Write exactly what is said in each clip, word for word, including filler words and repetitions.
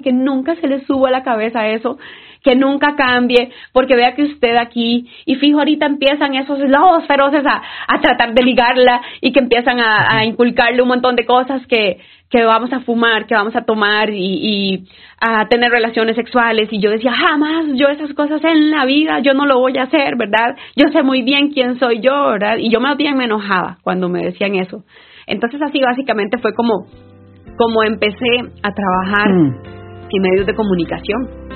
que nunca se le suba a la cabeza eso, que nunca cambie, porque vea que usted aquí, y fijo, ahorita empiezan esos lobos feroces a, a tratar de ligarla, y que empiezan a, a inculcarle un montón de cosas que, que vamos a fumar, que vamos a tomar, y, y a tener relaciones sexuales, y yo decía, jamás yo esas cosas en la vida, yo no lo voy a hacer, ¿verdad? Yo sé muy bien quién soy yo, ¿verdad? Y yo más bien me enojaba cuando me decían eso. Entonces así básicamente fue como, como empecé a trabajar mm. en medios de comunicación.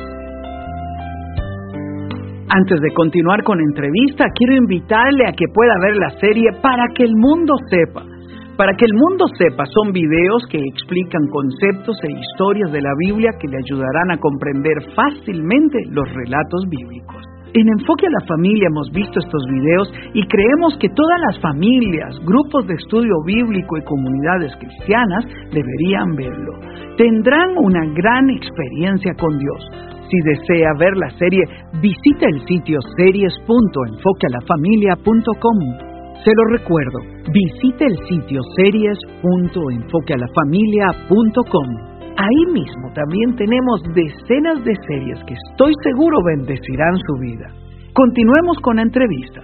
Antes de continuar con la entrevista, quiero invitarle a que pueda ver la serie Para que el mundo sepa. Para que el mundo sepa son videos que explican conceptos e historias de la Biblia que le ayudarán a comprender fácilmente los relatos bíblicos. En Enfoque a la Familia hemos visto estos videos y creemos que todas las familias, grupos de estudio bíblico y comunidades cristianas deberían verlo. Tendrán una gran experiencia con Dios. Si desea ver la serie, visita el sitio series punto enfoque a la familia punto com. Se lo recuerdo, visite el sitio series punto enfoque a la familia punto com. Ahí mismo también tenemos decenas de series que estoy seguro bendecirán su vida. Continuemos con la entrevista.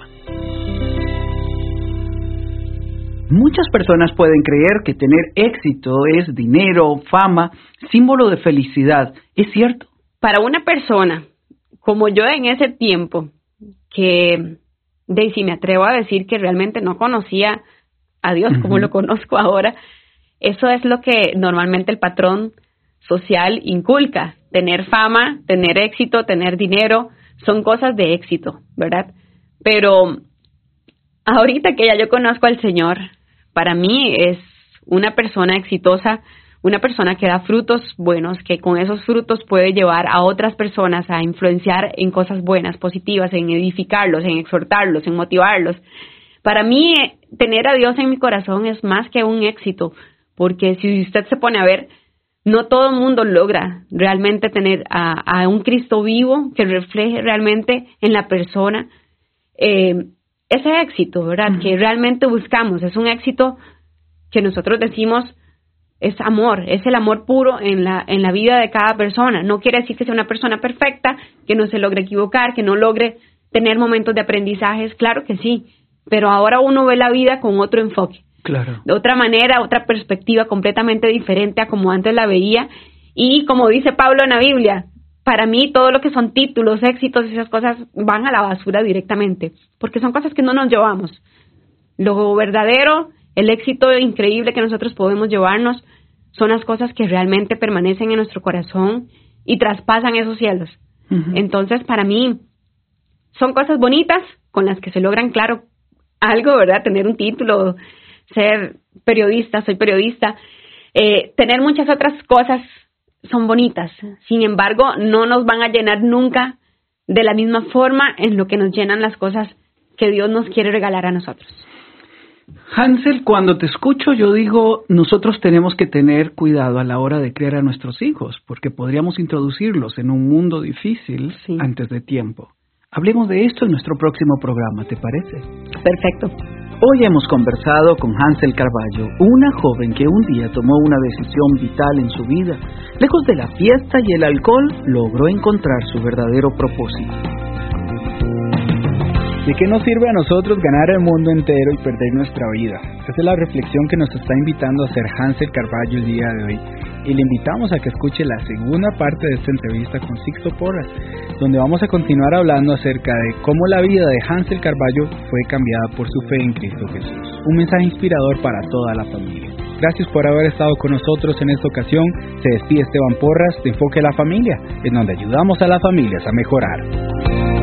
Muchas personas pueden creer que tener éxito es dinero, fama, símbolo de felicidad. ¿Es cierto? Para una persona como yo en ese tiempo, que de si me atrevo a decir que realmente no conocía a Dios uh-huh. como lo conozco ahora, eso es lo que normalmente el patrón social inculca. Tener fama, tener éxito, tener dinero, son cosas de éxito, ¿verdad? Pero ahorita que ya yo conozco al Señor, para mí es una persona exitosa, una persona que da frutos buenos, que con esos frutos puede llevar a otras personas a influenciar en cosas buenas, positivas, en edificarlos, en exhortarlos, en motivarlos. Para mí, tener a Dios en mi corazón es más que un éxito, porque si usted se pone a ver, no todo el mundo logra realmente tener a, a un Cristo vivo que refleje realmente en la persona eh, ese éxito, ¿verdad? Uh-huh. Que realmente buscamos. Es un éxito que nosotros decimos es amor, es el amor puro en la en la vida de cada persona. No quiere decir que sea una persona perfecta, que no se logre equivocar, que no logre tener momentos de aprendizajes, claro que sí, pero ahora uno ve la vida con otro enfoque, claro, de otra manera, otra perspectiva completamente diferente a como antes la veía. Y como dice Pablo en la Biblia, para mí todo lo que son títulos, éxitos y esas cosas van a la basura directamente, porque son cosas que no nos llevamos. Lo verdadero, el éxito increíble que nosotros podemos llevarnos son las cosas que realmente permanecen en nuestro corazón y traspasan esos cielos. Uh-huh. Entonces, para mí, son cosas bonitas con las que se logran, claro, algo, ¿verdad? Tener un título, ser periodista, soy periodista, eh, tener muchas otras cosas son bonitas. Sin embargo, no nos van a llenar nunca de la misma forma en lo que nos llenan las cosas que Dios nos quiere regalar a nosotros. Hansel, cuando te escucho yo digo, nosotros tenemos que tener cuidado a la hora de criar a nuestros hijos, porque podríamos introducirlos en un mundo difícil sí. antes de tiempo. Hablemos de esto en nuestro próximo programa, ¿te parece? Perfecto. Hoy hemos conversado con Hansel Carballo, una joven que un día tomó una decisión vital en su vida. Lejos de la fiesta y el alcohol, logró encontrar su verdadero propósito. ¿De qué nos sirve a nosotros ganar el mundo entero y perder nuestra vida? Esa es la reflexión que nos está invitando a hacer Hansel Carballo el día de hoy. Y le invitamos a que escuche la segunda parte de esta entrevista con Sixto Porras, donde vamos a continuar hablando acerca de cómo la vida de Hansel Carballo fue cambiada por su fe en Cristo Jesús. Un mensaje inspirador para toda la familia. Gracias por haber estado con nosotros en esta ocasión. Se despide Esteban Porras de Enfoque a la Familia, en donde ayudamos a las familias a mejorar.